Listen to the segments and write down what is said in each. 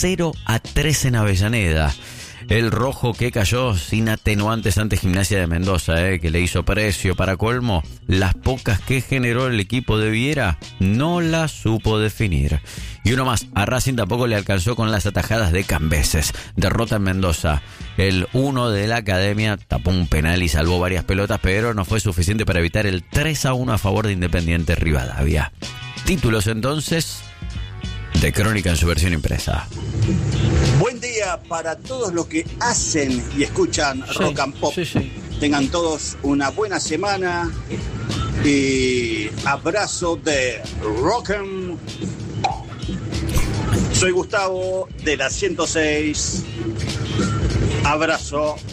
0-3 en Avellaneda. El rojo que cayó sin atenuantes ante Gimnasia de Mendoza, que le hizo precio. Para colmo, las pocas que generó el equipo de Viera no las supo definir. Y uno más, a Racing tampoco le alcanzó con las atajadas de Cambeses. Derrota en Mendoza. El 1 de la Academia tapó un penal y salvó varias pelotas, pero no fue suficiente para evitar el 3-1 a favor de Independiente Rivadavia. Títulos entonces de Crónica en su versión impresa. Buen día para todos los que hacen y escuchan Rock and Pop. Tengan todos una buena semana y abrazo de Rock and Pop. Soy Gustavo de la 106. Abrazo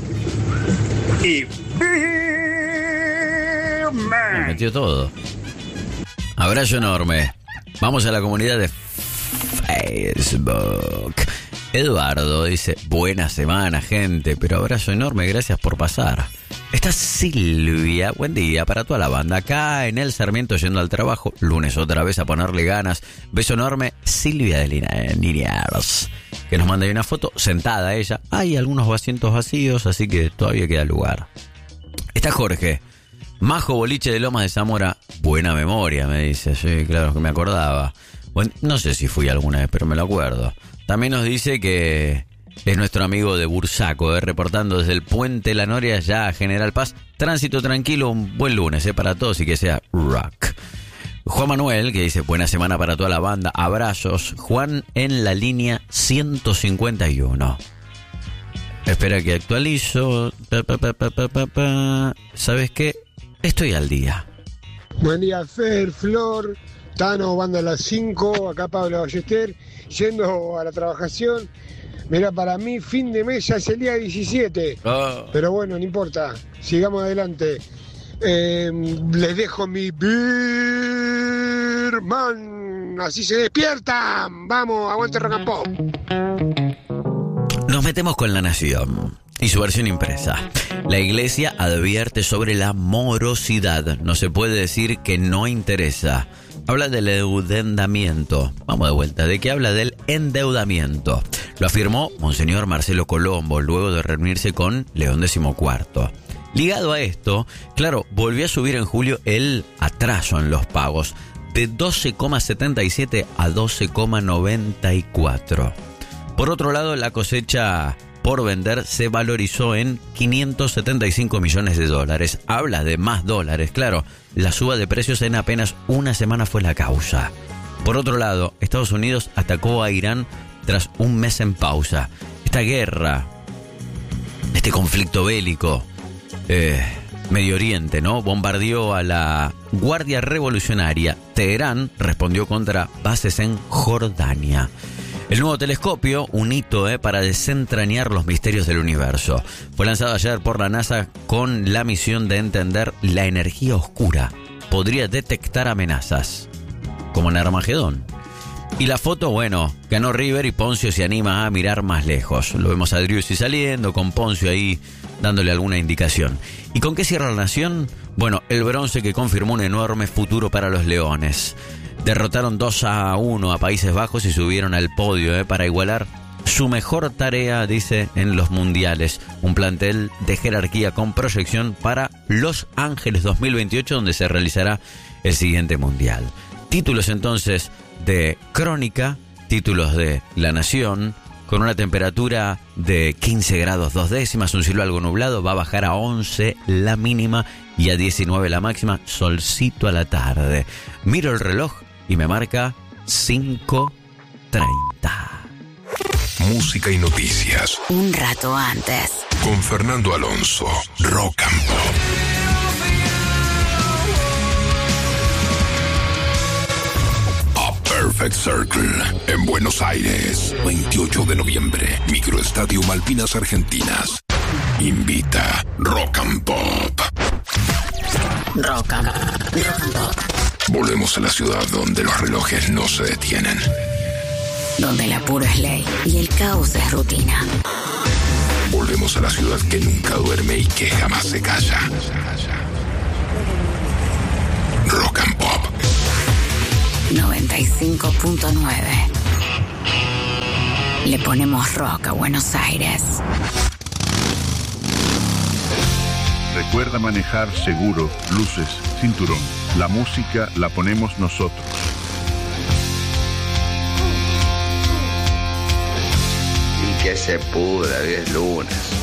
y me metió todo. Abrazo enorme. Vamos a la comunidad de Facebook. Eduardo dice: buena semana, gente, pero abrazo enorme, gracias por pasar. Está Silvia: buen día para toda la banda, acá en el Sarmiento yendo al trabajo, lunes otra vez a ponerle ganas. Beso enorme, Silvia de Liniers, que nos manda ahí una foto, sentada ella. Hay algunos asientos vacíos, así que todavía queda lugar. Está Jorge: Majo Boliche de Lomas de Zamora, buena memoria, me dice. Sí, claro que me acordaba. Bueno, no sé si fui alguna vez, pero me lo acuerdo. También nos dice que es nuestro amigo de Bursaco, reportando desde el Puente La Noria ya a General Paz. Tránsito tranquilo, un buen lunes para todos y que sea rock. Juan Manuel, que dice: buena semana para toda la banda, abrazos. Juan en la línea 151. Espera que actualizo. ¿Sabes qué? Estoy al día. Buen día, Fer, Flor, Tano, banda a las 5, acá Pablo Ballester, yendo a la trabajación. Mira, para mí fin de mes ya es el día 17, pero bueno, no importa, sigamos adelante. Les dejo mi Birman, así se despiertan. Vamos, aguante Rock and Pop. Nos metemos con La Nación y su versión impresa. La Iglesia advierte sobre la morosidad. No se puede decir que no interesa. Habla del endeudamiento. Vamos de vuelta. ¿De qué habla? Del endeudamiento. Lo afirmó Monseñor Marcelo Colombo luego de reunirse con León XIV. Ligado a esto, claro, volvió a subir en julio el atraso en los pagos de 12,77 a 12,94. Por otro lado, la cosecha por vender se valorizó en $575 millones. Habla de más dólares, claro. La suba de precios en apenas una semana fue la causa. Por otro lado, Estados Unidos atacó a Irán tras un mes en pausa. Esta guerra, este conflicto bélico, Medio Oriente, ¿no? Bombardeó a la Guardia Revolucionaria. Teherán respondió contra bases en Jordania. El nuevo telescopio, un hito para desentrañar los misterios del universo. Fue lanzado ayer por la NASA con la misión de entender la energía oscura. Podría detectar amenazas, como en Armagedón. Y la foto, bueno, ganó River y Poncio se anima a mirar más lejos. Lo vemos a Driussi saliendo, con Poncio ahí dándole alguna indicación. ¿Y con qué cierra La Nación? Bueno, el bronce que confirmó un enorme futuro para los Leones. Derrotaron 2-1 a Países Bajos y subieron al podio para igualar su mejor tarea, dice, en los mundiales. Un plantel de jerarquía con proyección para Los Ángeles 2028, donde se realizará el siguiente mundial. Títulos entonces de Crónica, títulos de La Nación, con una temperatura de 15 grados 2 décimas, un cielo algo nublado, va a bajar a 11 la mínima y a 19 la máxima, solcito a la tarde. Miro el reloj y me marca 5:30. Música y noticias. Un rato antes. Con Fernando Alonso, Rock and Pop. Perfect Circle, en Buenos Aires, 28 de noviembre, Microestadio Malvinas Argentinas. Invita Rock and Pop. Rock and Pop. Volvemos a la ciudad donde los relojes no se detienen. Donde el apuro es ley y el caos es rutina. Volvemos a la ciudad que nunca duerme y que jamás se calla. Rock and Pop. 95.9. Le ponemos rock a Buenos Aires. Recuerda manejar seguro, luces, cinturón. La música la ponemos nosotros. Y que se pudra, hoy es lunes.